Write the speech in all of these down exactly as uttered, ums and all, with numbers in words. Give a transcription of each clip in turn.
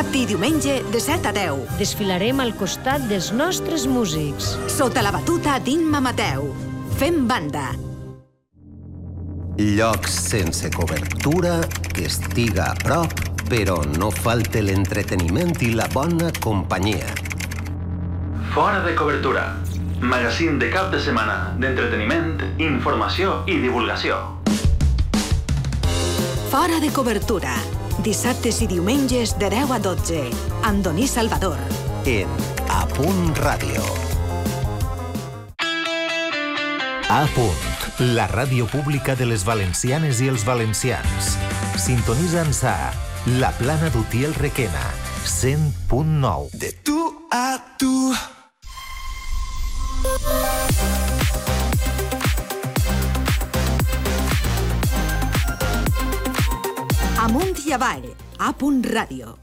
Dissabte i diumenge de set a deu. Desfilarem al costat dels nostres músics. Sota la batuta d'Imma Mateu. Fem banda. Llocs sense cobertura, que estiga a prop, però no falte l'entreteniment i la bona companyia. Fora de cobertura. Magazín de cap de setmana d'entreteniment, informació i divulgació. Fora de cobertura. Dissabtes i diumenges de deu a dotze. Amb Doní Salvador. En A Punt Ràdio. A Punt, la ràdio pública de les valencianes i els valencians. Sintonitza'ns a La Plana d'Utiel Requena, cent punt nou. De tu a tu. Amunt i avall, A Punt Ràdio.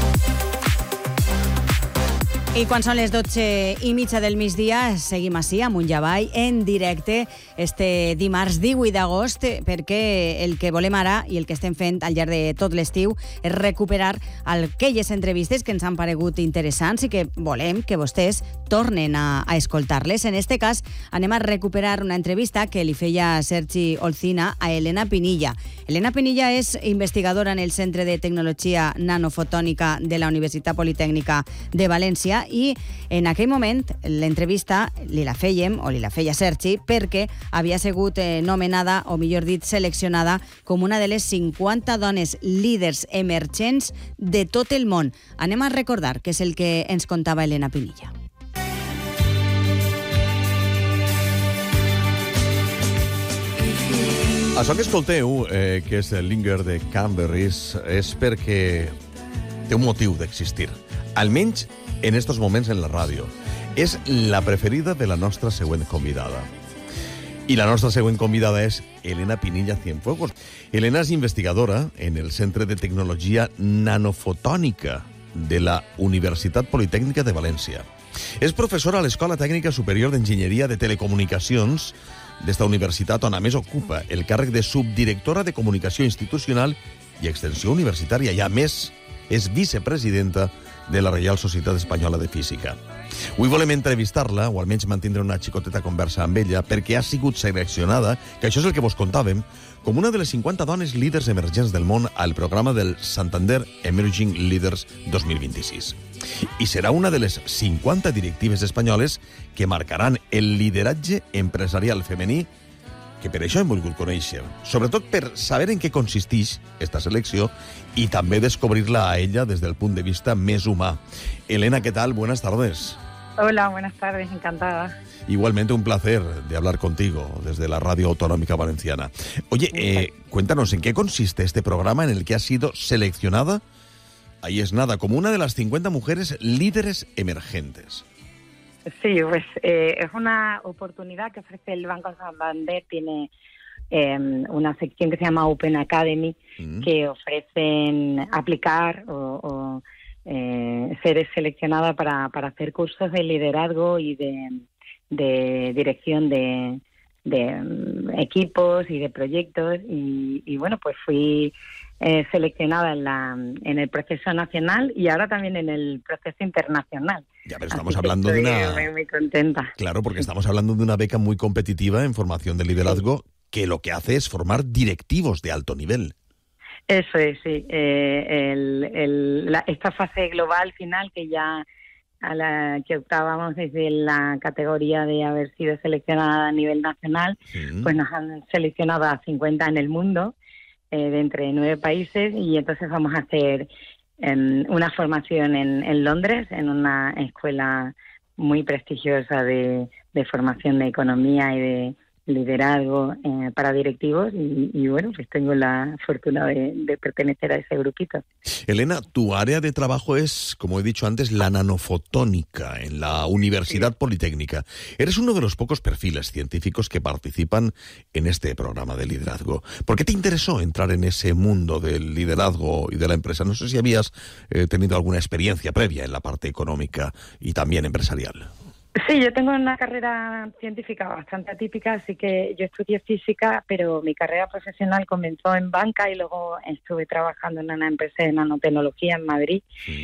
I quan són les dotze i mitja del migdia, seguim així, amunt i avall, en directe, este dimarts divuit d'agost, perquè el que volem ara i el que estem fent al llarg de tot l'estiu és recuperar aquelles entrevistes que ens han paregut interessants i que volem que vostès tornen a, a escoltar-les. En este cas, anem a recuperar una entrevista que li feia Sergi Olcina a Elena Pinilla. Elena Pinilla és investigadora en el Centre de Tecnologia Nanofotònica de la Universitat Politècnica de València i en aquell moment l'entrevista li la fèiem, o li la feia Sergi, perquè havia sigut eh, nomenada, o millor dit, seleccionada com una de les cinquanta dones líders emergents de tot el món. Anem a recordar què és el que ens contava Elena Pinilla. Això que escolteu, eh, que és el Linger de Cranberries, és perquè té un motiu d'existir. Almenys en estos moments en la ràdio. És la preferida de la nostra següent convidada. I la nostra següent convidada és Elena Pinilla Cienfuegos. Elena és investigadora en el Centre de Tecnologia Nanofotònica de la Universitat Politècnica de València. És professora a l'Escola Tècnica Superior d'Enginyeria de Telecomunicacions d'esta universitat, on a més ocupa el càrrec de subdirectora de Comunicació Institucional i Extensió Universitària, i a més és vicepresidenta de la Reial Societat Espanyola de Física. Avui volem entrevistar-la, o almenys mantindre una xicoteta conversa amb ella, perquè ha sigut seleccionada, que això és el que vos contàvem, com una de les cinquanta dones líders emergents del món al programa del Santander Emerging Leaders dos mil vint-i-sis. I serà una de les cinquanta directives espanyoles que marcaran el lideratge empresarial femení, que per això hem volgut conèixer, sobretot per saber en què consisteix esta selecció i també descobrir-la a ella des del punt de vista més humà. Elena, ¿qué tal? Buenas tardes. Hola, buenas tardes, encantada. Igualmente un placer de hablar contigo desde la Radio Autonómica Valenciana. Oye, eh, cuéntanos, ¿en qué consiste este programa en el que has sido seleccionada, ahí es nada, como una de las cincuenta mujeres líderes emergentes? Sí, pues eh, es una oportunidad que ofrece el Banco Santander. Tiene eh, una sección que se llama Open Academy, mm. que ofrecen aplicar o, o eh, ser seleccionada para, para hacer cursos de liderazgo y de, de dirección de, de um, equipos y de proyectos. Y, y bueno, pues fui eh, seleccionada en, la, en el proceso nacional y ahora también en el proceso internacional. Ya, pero estamos hablando de una... Muy, muy contenta. Claro, porque estamos hablando de una beca muy competitiva en formación de liderazgo, sí, que lo que hace es formar directivos de alto nivel. Eso es, sí. Eh, el, el, la, esta fase global final que ya a la que optábamos desde la categoría de haber sido seleccionada a nivel nacional, sí, pues nos han seleccionado a cincuenta en el mundo, eh, de entre nueve países, y entonces vamos a hacer eh, una formación en, en Londres, en una escuela muy prestigiosa de, de formación de economía y de liderazgo eh, para directivos, y, y bueno, pues tengo la fortuna de, de pertenecer a ese grupito. Elena, tu área de trabajo es, como he dicho antes, la nanofotónica en la Universidad sí. Politécnica. Eres uno de los pocos perfiles científicos que participan en este programa de liderazgo. ¿Por qué te interesó entrar en ese mundo del liderazgo y de la empresa? No sé si habías eh, tenido alguna experiencia previa en la parte económica y también empresarial. Sí, yo tengo una carrera científica bastante atípica, así que yo estudié física, pero mi carrera profesional comenzó en banca y luego estuve trabajando en una empresa de nanotecnología en Madrid. Sí.